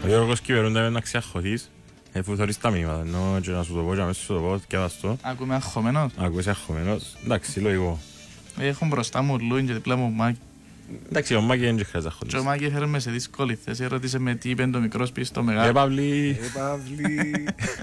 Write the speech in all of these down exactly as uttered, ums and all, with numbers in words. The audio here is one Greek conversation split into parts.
Γιώργος κυβερούνται να ξεχωθείς, εφού θωρείς τα μηνύματα, ενώ και να σου το πω και αμέσως σου το πω και βαστώ. Ακούμε αγχωμένος. Ακούμε αγχωμένος, εντάξει, λογικό. Έχω μπροστά μου Λούιν και διπλά μου Μάκη. Εντάξει, ο Μάκη δεν χρειάζεται Και αγχωθείς. ο Μάκη έφερε με σε δύσκολη θέση, ρώτησε με τι είπε το μικρός πίσω στο μεγάλο. Ε, Παύλη. Ε, Παύλη.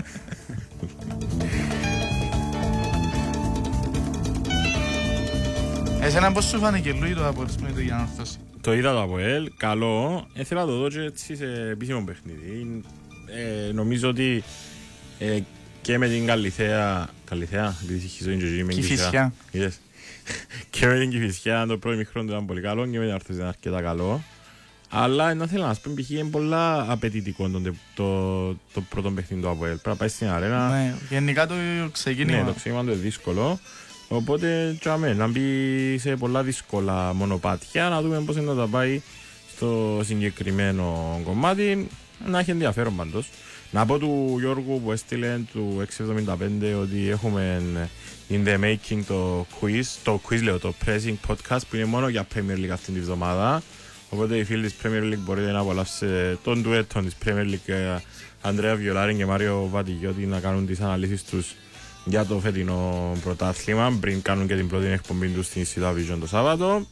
Εσένα πώς σου φάνηκε Λούι το απορρισμό του για να ορθώσει? Το είδα το ΑΠΟΕΛ, καλό. Ήθελα να το δω και έτσι σε επίσημο παιχνίδι. Ε, νομίζω ότι ε, και με την Καλυθέα. Καλυθέα, επειδή συγχύζω είναι και με την Κηφισιά. Είδες. Και με την Κηφισιά το πρώτο μικρό του ήταν πολύ καλό και με την Ορθώση ήταν αρκετά καλό. Αλλά να θέλω να σου πω, π.χ. είναι πολλά απαιτητικό το, το, το πρώτο παιχνίδι του ΑΠΟΕΛ. Πρέπει να πάει στην αρένα. Ναι, γενικά το ξεκίνημα. Ναι, το ξεκίνημα είναι δύσκολο. Οπότε τσάμε, να μπει σε πολλά δύσκολα μονοπάτια, να δούμε πώς είναι να τα πάει στο συγκεκριμένο κομμάτι, να έχει ενδιαφέρον πάντως. Να πω του Γιώργου που έστειλε του έξι εβδομήντα πέντε ότι έχουμε in the making το quiz, το quiz λέω, το pressing podcast που είναι μόνο για Premier League αυτήν τη βδομάδα. Οπότε οι φίλοι της Premier League μπορείτε να απολαύσετε τον ντουέτο της Premier League, Ανδρέα Βιολάριν και Μάριο Βατιγιώτη, να κάνουν τις αναλύσεις τους για το φετινό πρωτάθλημα πριν κάνουν και την πρώτη εκπομπή τους στην Σι Vision το Σάββατο.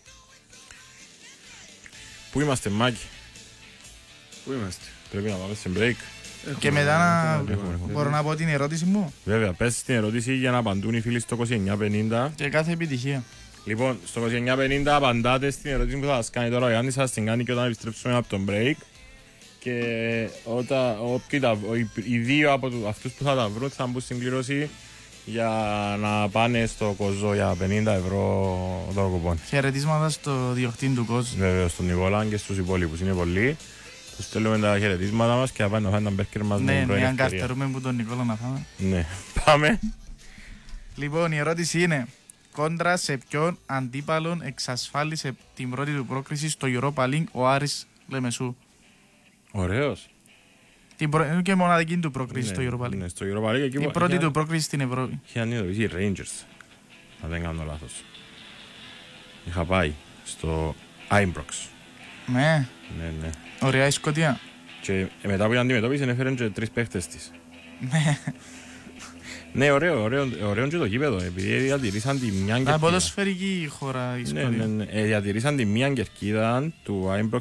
Πού είμαστε, Μάκη? Πού είμαστε? Πρέπει να πάμε σε break. Και μετά να έχουμε, έχουμε. μπορώ να πω την ερώτηση μου. Βέβαια, πες την ερώτηση για να απαντούν οι φίλοι στο είκοσι εννιά πενήντα. Και κάθε επιτυχία. Λοιπόν, στο είκοσι εννιά πενήντα απαντάτε στην ερώτηση που θα σας κάνει τώρα ο Γιάννης, θα την κάνει και όταν επιστρέψουμε από τον break. Και όταν, ο, κοίτα, ο, οι, οι δύο από του, αυτούς που θα τα βρουν θα μπουν στην κλήρωση για να πάνε στο Κοζό για πενήντα ευρώ δωροκοπών. Χαιρετίσματα στο διοκτήτη του κόσμου. Βέβαια, στον Νικόλα και στους υπόλοιπους είναι πολλοί. Τους στέλνουμε τα χαιρετίσματα μας και θα πάνε να φάνε τα μπέρκερ μας με Ναι, την πρώτη ναι, αν ευκαιρία. καρτερούμε που τον Νικόλα να φάμε. Ναι, πάμε. Λοιπόν, η ερώτηση είναι: κόντρα σε ποιον αντίπαλον εξασφάλισε την πρώτη του πρόκριση στο Europa League ο Άρης Λεμεσού? Ωραίος. Την προ... και μοναδική του πρόκριση Ναι, στο Europa League. ναι, στο Europa League εκεί Η που- πρώτη είχε- του πρόκριση στην Ευρώπη. είχε αντιμετωπίσει οι Rangers. Αν δεν κάνω λάθος. Είχα πάει στο Ibrox. Ναι, Ναι, ναι. ωραία η Σκωτία. Και ε, μετά που την αντιμετώπισε έφεραν και τρεις παίχτες της. Ναι, Ναι, ωραίο, ωραίο, ωραίο και το γήπεδο, επειδή διατηρήσαν τη μια τα κερκίδα. ποδοσφαιρική χώρα η Ναι, Σκωτία. ναι, ναι. Ε, διατηρήσαν τη μια κερκίδα του Άιμπροκ